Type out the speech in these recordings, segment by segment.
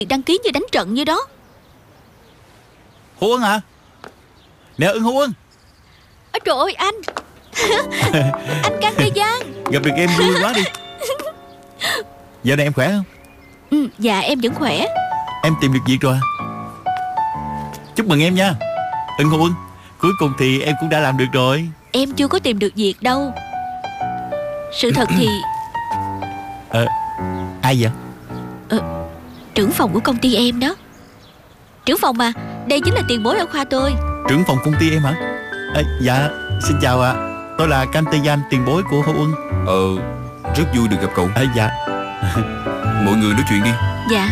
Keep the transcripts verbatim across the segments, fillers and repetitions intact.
đăng ký như đánh trận như đó. Huân hả? Nè Ưng Huân. Ôi trời ơi anh. Anh Can Tây Giang. Gặp được em vui quá đi. Giờ này em khỏe không? Ừ, dạ em vẫn khỏe. Em tìm được việc rồi à? Chúc mừng em nha Ưng Huân. Cuối cùng thì em cũng đã làm được rồi. Em chưa có tìm được việc đâu. Sự thật thì Ờ Ai vậy? ờ, trưởng phòng của công ty em đó. Trưởng phòng mà. Đây chính là tiền bối ở khoa tôi. Trưởng phòng công ty em hả? À, dạ xin chào ạ. À. Tôi là Can Tây Giang, tiền bối của Hồ Uân. Ờ Rất vui được gặp cậu. À, dạ. Mọi người nói chuyện đi. Dạ.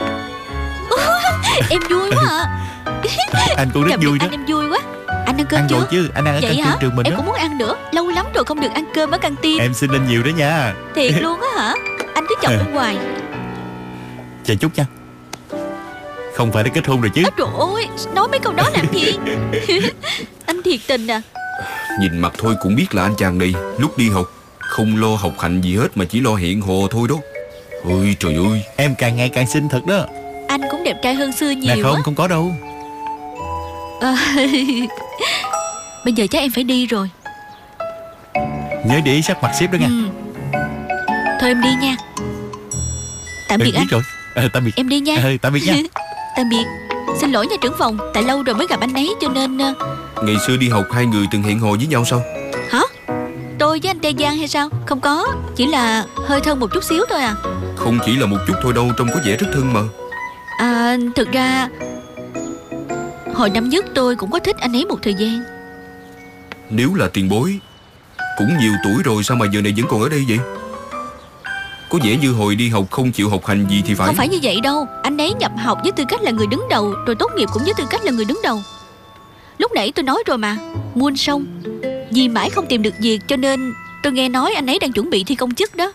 Em vui quá à. Anh cũng rất Gặp vui được đó. anh em vui quá. Anh ăn cơm Ăn chưa? rồi chứ. Anh ăn ở Vậy căng hả? tin trường mình Em đó. cũng muốn ăn nữa. Lâu lắm rồi không được ăn cơm ở căng tin. Em xin lên nhiều đó nha. Thiệt luôn á hả? Anh cứ chọc em hoài. Chờ chút nha. Không phải đã kết hôn rồi chứ? Á trời ơi, nói mấy câu đó làm gì? Anh thiệt tình à. Nhìn mặt thôi cũng biết là anh chàng này lúc đi học không lo học hành gì hết mà chỉ lo hẹn hò thôi đó. Ôi trời ơi. Em càng ngày càng xinh thật đó. Anh cũng đẹp trai hơn xưa nhiều. Nè không, á. không có đâu. À, bây giờ chắc em phải đi rồi. Nhớ để ý sắc mặt sếp đó nha. Ừ. Thôi em đi nha. Tạm Ừ, biệt biết anh. rồi. Ờ, tạm biệt. Em đi nha. Ờ, tạm biệt nha. Tạm biệt. Xin lỗi nha trưởng phòng. Tại lâu rồi mới gặp anh ấy cho nên ờ, Ngày xưa đi học hai người từng hẹn hò với nhau sao? Hả? Tôi với anh Tây Giang hay sao? Không có. Chỉ là hơi thân một chút xíu thôi à. Không chỉ là một chút thôi đâu, trông có vẻ rất thân mà. À thực ra hồi năm nhất tôi cũng có thích anh ấy một thời gian. Nếu là tiền bối cũng nhiều tuổi rồi sao mà giờ này vẫn còn ở đây vậy? Có vẻ như hồi đi học không chịu học hành gì thì phải. Không phải như vậy đâu. Anh ấy nhập học với tư cách là người đứng đầu, rồi tốt nghiệp cũng với tư cách là người đứng đầu. Lúc nãy tôi nói rồi mà. Muôn sông. Vì mãi không tìm được việc cho nên tôi nghe nói anh ấy đang chuẩn bị thi công chức đó.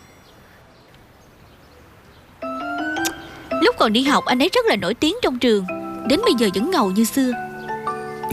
Lúc còn đi học anh ấy rất là nổi tiếng trong trường. Đến bây giờ vẫn ngầu như xưa.